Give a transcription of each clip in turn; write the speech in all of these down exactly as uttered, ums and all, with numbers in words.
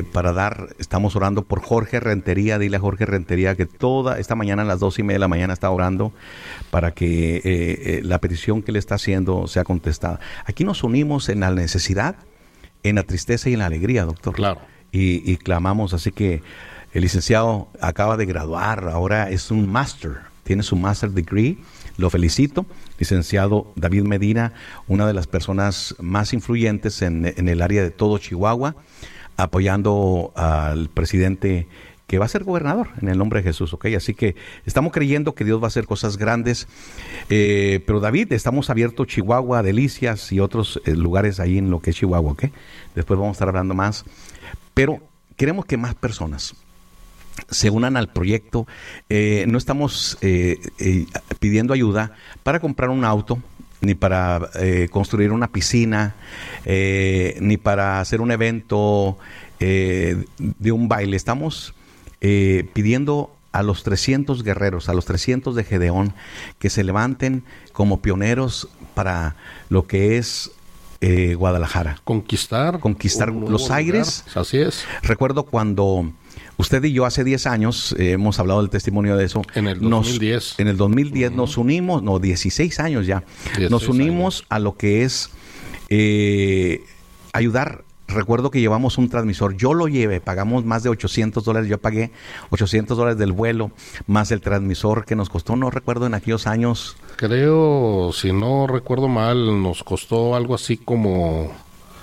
para dar, estamos orando por Jorge Rentería. Dile a Jorge Rentería que toda esta mañana a las dos y media de la mañana está orando para que eh, eh, la petición que le está haciendo sea contestada. Aquí nos unimos en la necesidad, en la tristeza y en la alegría, doctor. Claro. Y, y clamamos, así que el licenciado acaba de graduar, ahora es un máster, tiene su master degree, lo felicito. Licenciado David Medina, una de las personas más influyentes en, en el área de todo Chihuahua, apoyando al presidente que va a ser gobernador en el nombre de Jesús, ¿ok? Así que estamos creyendo que Dios va a hacer cosas grandes. Eh, pero David, estamos abiertos Chihuahua, Delicias y otros eh, lugares ahí en lo que es Chihuahua, ¿ok? Después vamos a estar hablando más. Pero queremos que más personas se unan al proyecto. Eh, no estamos eh, eh, pidiendo ayuda para comprar un auto, ni para eh, construir una piscina, eh, ni para hacer un evento eh, de un baile. Estamos eh, pidiendo a los trescientos guerreros, a los trescientos de Gedeón, que se levanten como pioneros para lo que es eh, Guadalajara. Conquistar. Conquistar los aires. Lugar. Así es. Recuerdo cuando usted y yo hace diez años eh, hemos hablado del testimonio de eso. En el dos mil diez. Nos, en el dos mil diez uh-huh. nos unimos, no, dieciséis años ya. dieciséis nos unimos años. A lo que es eh, ayudar. Recuerdo que llevamos un transmisor, yo lo llevé, pagamos más de ochocientos dólares, yo pagué ochocientos dólares del vuelo, más el transmisor que nos costó, no recuerdo en aquellos años. Creo, si no recuerdo mal, nos costó algo así como...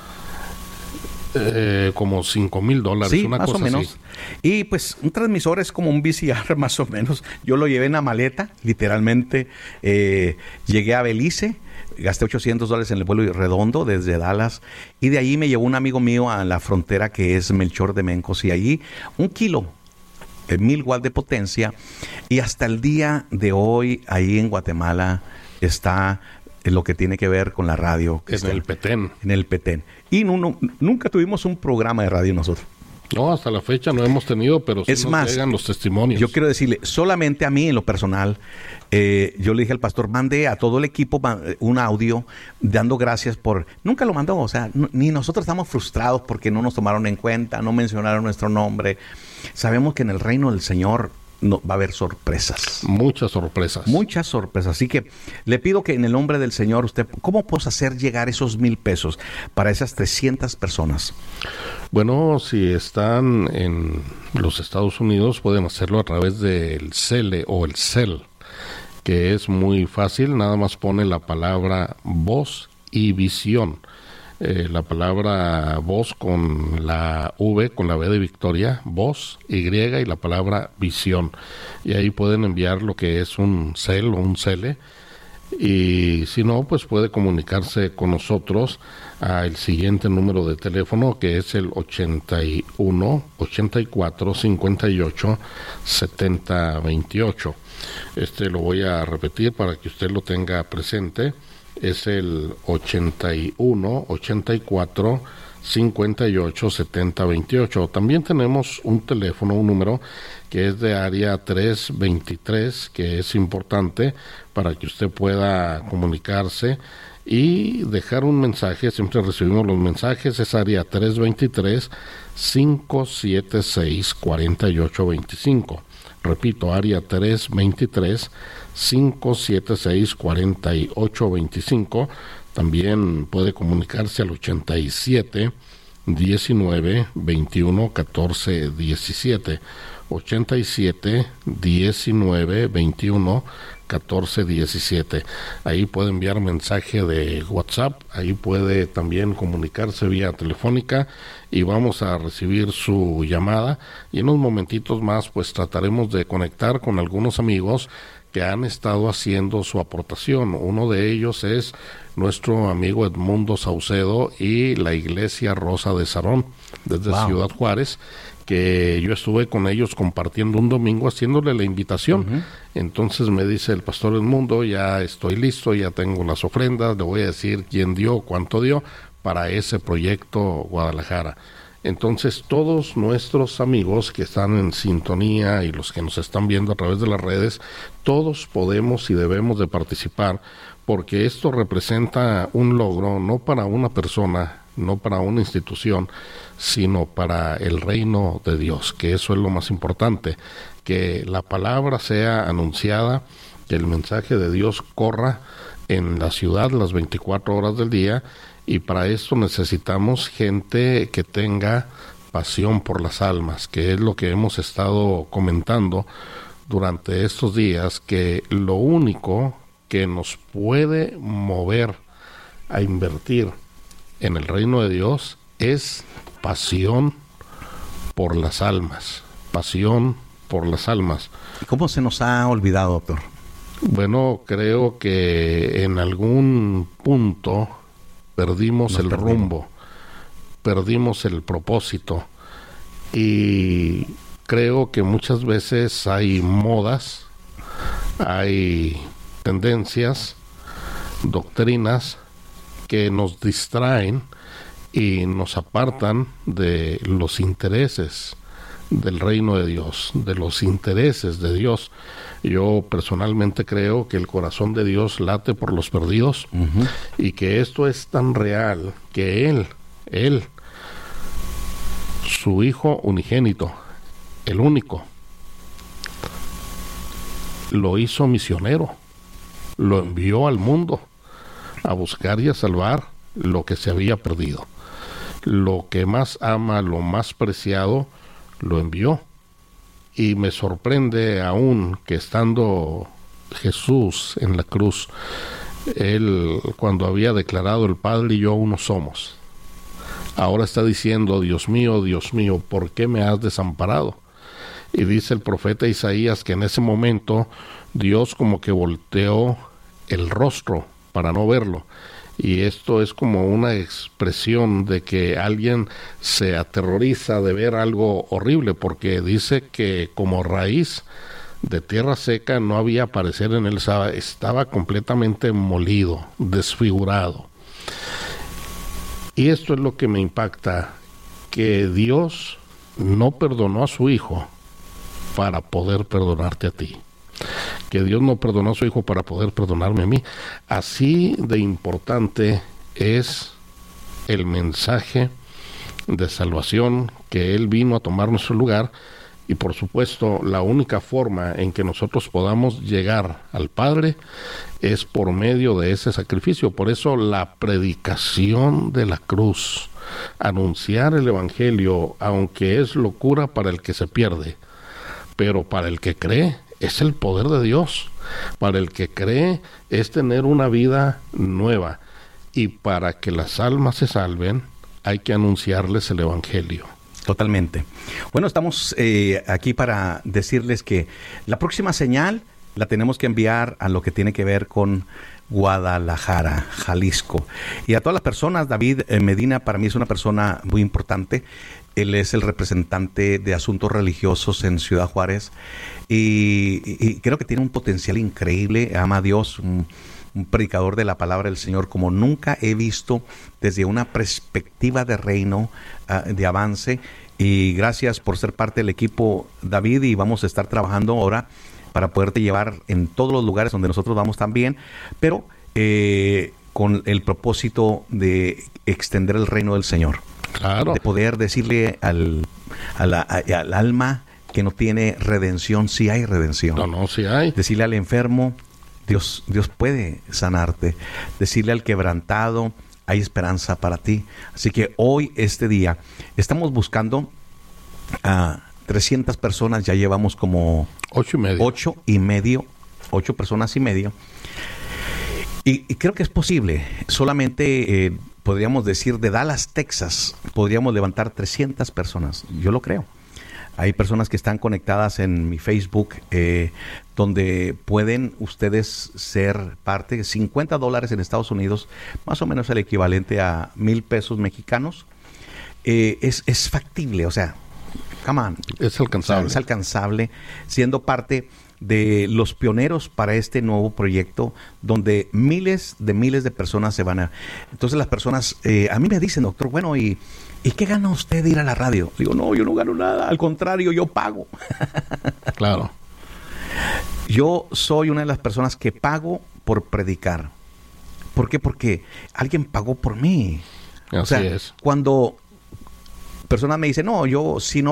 Eh, como cinco mil dólares, sí, una más cosa o menos. Así. Y pues un transmisor es como un V C R más o menos. Yo lo llevé en la maleta, literalmente. Eh, llegué a Belice, gasté ochocientos dólares en el vuelo redondo desde Dallas, y de ahí me llevó un amigo mío a la frontera que es Melchor de Mencos, y allí un kilo, eh, mil watts de potencia, y hasta el día de hoy ahí en Guatemala está en lo que tiene que ver con la radio. En el Petén. En el Petén. Y no, no, nunca tuvimos un programa de radio nosotros. No, hasta la fecha no hemos tenido, pero sí es nos más, llegan los testimonios. Yo quiero decirle, solamente a mí en lo personal, eh, yo le dije al pastor, mande a todo el equipo un audio dando gracias por... Nunca lo mandó, o sea, no, ni nosotros estamos frustrados porque no nos tomaron en cuenta, no mencionaron nuestro nombre. Sabemos que en el reino del Señor no, va a haber sorpresas. Muchas sorpresas. Muchas sorpresas. Así que le pido que en el nombre del Señor, usted, ¿cómo puedo hacer llegar esos mil pesos para esas trescientas personas? Bueno, si están en los Estados Unidos, pueden hacerlo a través del Cele o el Cel, que es muy fácil. Nada más pone la palabra voz y visión. Eh, la palabra voz con la V, con la V de Victoria, voz, Y, y la palabra visión. Y ahí pueden enviar lo que es un cel o un cele. Y si no, pues puede comunicarse con nosotros al siguiente número de teléfono, que es el ochenta y uno, ochenta y cuatro, cincuenta y ocho, setenta, veintiocho. Este lo voy a repetir para que usted lo tenga presente. Es el ochenta y uno, ochenta y cuatro, cincuenta y ocho, setenta, veintiocho. También tenemos un teléfono, un número que es de área tres veintitrés, que es importante para que usted pueda comunicarse y dejar un mensaje. Siempre recibimos los mensajes. Es área tres veintitrés, cinco siete seis, cuatro ocho dos cinco. Repito, área tres veintitrés, cinco siete seis, cuatro ocho dos cinco. También puede comunicarse al ochenta y siete, diecinueve, veintiuno, catorce, diecisiete. ochenta y siete, diecinueve, veintiuno, catorce, diecisiete. Ahí puede enviar mensaje de WhatsApp, ahí puede también comunicarse vía telefónica y vamos a recibir su llamada, y en unos momentitos más pues trataremos de conectar con algunos amigos que han estado haciendo su aportación. Uno de ellos es nuestro amigo Edmundo Saucedo y la Iglesia Rosa de Sarón desde wow. Ciudad Juárez, que yo estuve con ellos compartiendo un domingo haciéndole la invitación. Uh-huh. Entonces me dice el pastor Edmundo, ya estoy listo, ya tengo las ofrendas, le voy a decir quién dio, cuánto dio para ese proyecto Guadalajara. Entonces todos nuestros amigos que están en sintonía y los que nos están viendo a través de las redes, todos podemos y debemos de participar, porque esto representa un logro no para una persona no para una institución, sino para el reino de Dios, que eso es lo más importante, que la palabra sea anunciada, que el mensaje de Dios corra en la ciudad las veinticuatro horas del día, y para esto necesitamos gente que tenga pasión por las almas, que es lo que hemos estado comentando durante estos días, que lo único que nos puede mover a invertir en el reino de Dios es pasión por las almas, pasión por las almas. ¿Cómo se nos ha olvidado, doctor? Bueno, creo que en algún punto perdimos nos el perdimos. rumbo, perdimos el propósito, y creo que muchas veces hay modas, hay tendencias, doctrinas que nos distraen y nos apartan de los intereses del reino de Dios, de los intereses de Dios. Yo personalmente creo que el corazón de Dios late por los perdidos, uh-huh. y que esto es tan real que Él, Él, su Hijo unigénito, el único, lo hizo misionero, lo envió al mundo a buscar y a salvar lo que se había perdido. Lo que más ama, lo más preciado, lo envió. Y me sorprende aún que estando Jesús en la cruz, Él, cuando había declarado el Padre y yo uno somos, ahora está diciendo: Dios mío, Dios mío, ¿por qué me has desamparado? Y dice el profeta Isaías que en ese momento Dios como que volteó el rostro para no verlo. Y esto es como una expresión de que alguien se aterroriza de ver algo horrible, porque dice que como raíz de tierra seca no había aparecer en él, estaba completamente molido, desfigurado. Y esto es lo que me impacta, que Dios no perdonó a su Hijo para poder perdonarte a ti. Que Dios no perdonó a su Hijo para poder perdonarme a mí. Así de importante es el mensaje de salvación, que Él vino a tomar nuestro lugar, y por supuesto la única forma en que nosotros podamos llegar al Padre es por medio de ese sacrificio. Por eso la predicación de la cruz, anunciar el Evangelio, aunque es locura para el que se pierde, pero para el que cree es el poder de Dios. Para el que cree es tener una vida nueva, y para que las almas se salven hay que anunciarles el Evangelio. Totalmente. Bueno, estamos eh, aquí para decirles que la próxima señal la tenemos que enviar a lo que tiene que ver con Guadalajara, Jalisco. Y a todas las personas, David eh, Medina para mí es una persona muy importante. Él es el representante de asuntos religiosos en Ciudad Juárez, y, y creo que tiene un potencial increíble. Ama a Dios, un, un predicador de la palabra del Señor como nunca he visto, desde una perspectiva de reino, uh, de avance. Y gracias por ser parte del equipo, David, y vamos a estar trabajando ahora para poderte llevar en todos los lugares donde nosotros vamos también, pero eh, con el propósito de extender el reino del Señor. Claro. De poder decirle al, a la, a, al alma que no tiene redención, sí hay redención. No, no, sí hay. Decirle al enfermo, Dios, Dios puede sanarte. Decirle al quebrantado, hay esperanza para ti. Así que hoy, este día, estamos buscando a trescientas personas. Ya llevamos como ocho y medio. Ocho y medio, ocho personas y medio. Y, y creo que es posible. Solamente eh, podríamos decir de Dallas, Texas, podríamos levantar trescientas personas. Yo lo creo. Hay personas que están conectadas en mi Facebook, eh, donde pueden ustedes ser parte. cincuenta dólares en Estados Unidos, más o menos el equivalente a mil pesos mexicanos. Eh, es, es factible, o sea, come on. Es alcanzable. O sea, es alcanzable, siendo parte de los pioneros para este nuevo proyecto, donde miles de miles de personas se van a... Entonces las personas, eh, a mí me dicen, doctor, bueno, ¿y, ¿y qué gana usted de ir a la radio? Digo, no, yo no gano nada, al contrario, yo pago. Claro. Yo soy una de las personas que pago por predicar. ¿Por qué? Porque alguien pagó por mí. Así o sea, es. Cuando personas me dicen, no, yo si no